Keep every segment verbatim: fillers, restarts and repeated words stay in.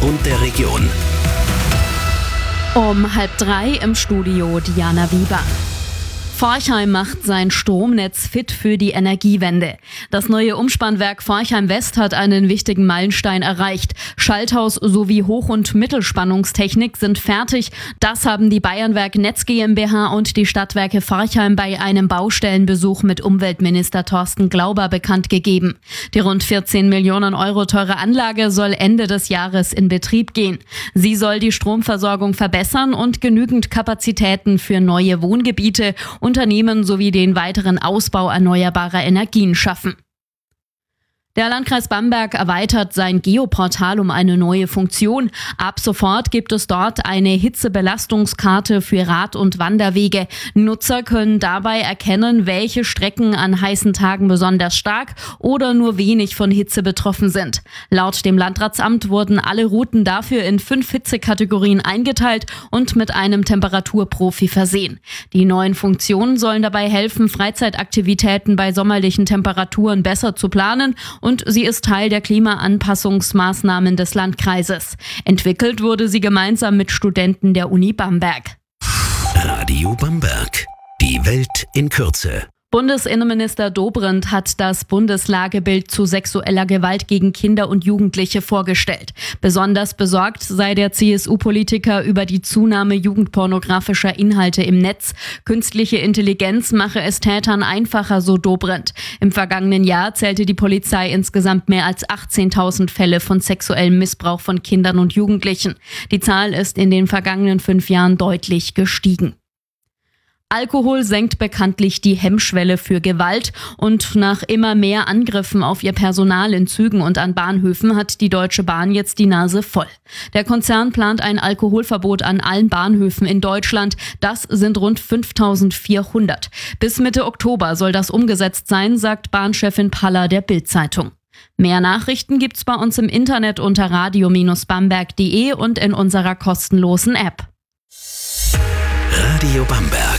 und der Region. Um halb drei im Studio Diana Wieber. Forchheim macht sein Stromnetz fit für die Energiewende. Das neue Umspannwerk Forchheim West hat einen wichtigen Meilenstein erreicht. Schalthaus sowie Hoch- und Mittelspannungstechnik sind fertig. Das haben die Bayernwerk Netz GmbH und die Stadtwerke Forchheim bei einem Baustellenbesuch mit Umweltminister Thorsten Glauber bekannt gegeben. Die rund vierzehn Millionen Euro teure Anlage soll Ende des Jahres in Betrieb gehen. Sie soll die Stromversorgung verbessern und genügend Kapazitäten für neue Wohngebiete, Unternehmen sowie den weiteren Ausbau erneuerbarer Energien schaffen. Der Landkreis Bamberg erweitert sein Geoportal um eine neue Funktion. Ab sofort gibt es dort eine Hitzebelastungskarte für Rad- und Wanderwege. Nutzer können dabei erkennen, welche Strecken an heißen Tagen besonders stark oder nur wenig von Hitze betroffen sind. Laut dem Landratsamt wurden alle Routen dafür in fünf Hitzekategorien eingeteilt und mit einem Temperaturprofi versehen. Die neuen Funktionen sollen dabei helfen, Freizeitaktivitäten bei sommerlichen Temperaturen besser zu planen, und sie ist Teil der Klimaanpassungsmaßnahmen des Landkreises. Entwickelt wurde sie gemeinsam mit Studenten der Uni Bamberg. Radio Bamberg. Die Welt in Kürze. Bundesinnenminister Dobrindt hat das Bundeslagebild zu sexueller Gewalt gegen Kinder und Jugendliche vorgestellt. Besonders besorgt sei der C S U-Politiker über die Zunahme jugendpornografischer Inhalte im Netz. Künstliche Intelligenz mache es Tätern einfacher, so Dobrindt. Im vergangenen Jahr zählte die Polizei insgesamt mehr als achtzehntausend Fälle von sexuellem Missbrauch von Kindern und Jugendlichen. Die Zahl ist in den vergangenen fünf Jahren deutlich gestiegen. Alkohol senkt bekanntlich die Hemmschwelle für Gewalt und nach immer mehr Angriffen auf ihr Personal in Zügen und an Bahnhöfen hat die Deutsche Bahn jetzt die Nase voll. Der Konzern plant ein Alkoholverbot an allen Bahnhöfen in Deutschland. Das sind rund fünftausendvierhundert. Bis Mitte Oktober soll das umgesetzt sein, sagt Bahnchefin Paller der Bild-Zeitung. Mehr Nachrichten gibt's bei uns im Internet unter radio Bindestrich bamberg punkt de und in unserer kostenlosen App. Radio Bamberg.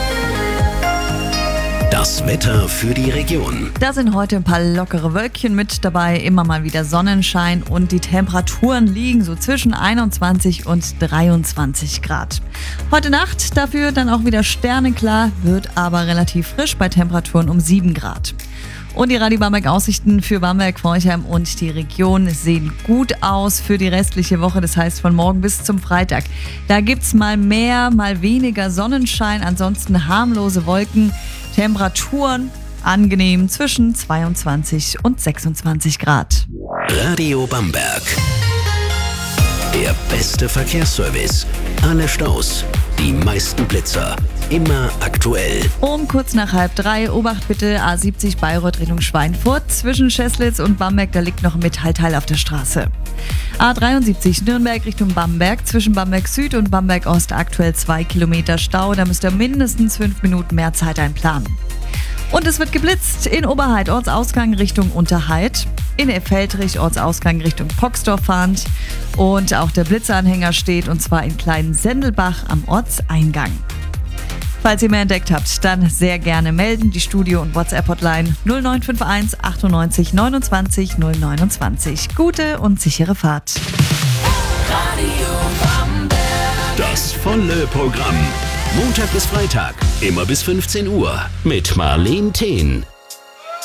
Das Wetter für die Region. Da sind heute ein paar lockere Wölkchen mit dabei, immer mal wieder Sonnenschein und die Temperaturen liegen so zwischen einundzwanzig und dreiundzwanzig Grad. Heute Nacht dafür dann auch wieder sternenklar, wird aber relativ frisch bei Temperaturen um sieben Grad. Und die Radio Bamberg Aussichten für Bamberg, Forchheim und die Region sehen gut aus für die restliche Woche, das heißt von morgen bis zum Freitag. Da gibt's mal mehr, mal weniger Sonnenschein, ansonsten harmlose Wolken, Temperaturen angenehm zwischen zweiundzwanzig und sechsundzwanzig Grad. Radio Bamberg. Der beste Verkehrsservice. Alle Staus, die meisten Blitzer. Immer aktuell. Um kurz nach halb drei, Obacht bitte, A siebzig Bayreuth Richtung Schweinfurt. Zwischen Scheslitz und Bamberg, da liegt noch ein Metallteil auf der Straße. A dreiundsiebzig Nürnberg Richtung Bamberg. Zwischen Bamberg Süd und Bamberg Ost aktuell zwei Kilometer Stau. Da müsst ihr mindestens fünf Minuten mehr Zeit einplanen. Und es wird geblitzt in Oberheid, Ortsausgang Richtung Unterheid. In Effeltrich, Ortsausgang Richtung Poxdorf fahrend. Und auch der Blitzanhänger steht, und zwar in Klein-Sendelbach am Ortseingang. Falls ihr mehr entdeckt habt, dann sehr gerne melden. Die Studio- und WhatsApp-Hotline null neun fünf eins achtundneunzig neunundzwanzig null neunundzwanzig. Gute und sichere Fahrt. Radio Bamberg. Das volle Programm. Montag bis Freitag, immer bis fünfzehn Uhr. Mit Marleen Thehn.